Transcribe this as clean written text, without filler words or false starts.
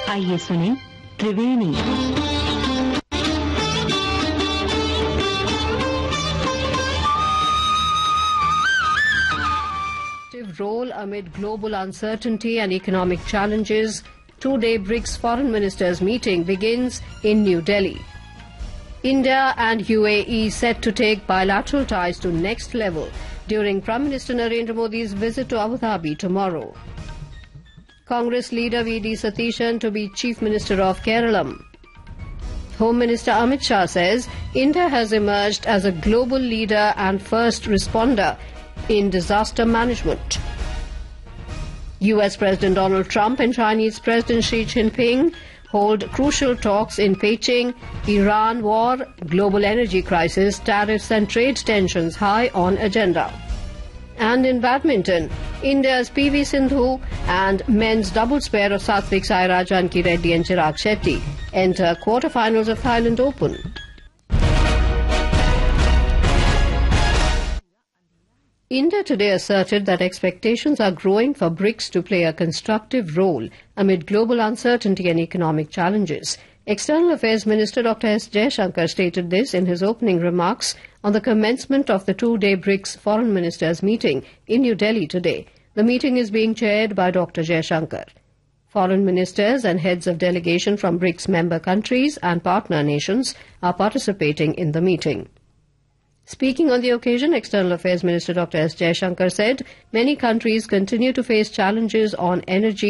आइए सुने त्रिवेणी। Role amid global uncertainty and economic challenges, two-day BRICS foreign ministers meeting begins in New Delhi. India and UAE set to take bilateral ties to next level during Prime Minister Narendra Modi's visit to Abu Dhabi tomorrow. Congress leader V.D. Satishan to be Chief Minister of Kerala. Home Minister Amit Shah says India has emerged as a global leader and first responder in disaster management. US President Donald Trump and Chinese President Xi Jinping hold crucial talks in Beijing. Iran war, global energy crisis, tariffs and trade tensions high on agenda. And in badminton, India's PV Sindhu and men's doubles pair of Satvik Sairaj, Anki Reddy and Chirag Shetty enter quarterfinals of Thailand Open. India today asserted that expectations are growing for BRICS to play a constructive role amid global uncertainty and economic challenges. External Affairs Minister Dr. S. Jaishankar stated this in his opening remarks on the commencement of the two-day BRICS Foreign Ministers meeting in New Delhi today. The meeting is being chaired by Dr. Jaishankar. Foreign ministers and heads of delegation from BRICS member countries and partner nations are participating in the meeting. Speaking on the occasion, External Affairs Minister Dr. S. Jaishankar said many countries continue to face challenges on energy